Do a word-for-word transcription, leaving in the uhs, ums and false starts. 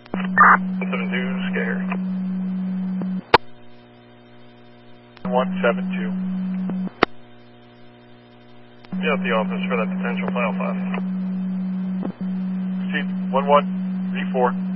seven two, scare. one seven two. Get out the office for that potential file five. Proceed, one one, V four.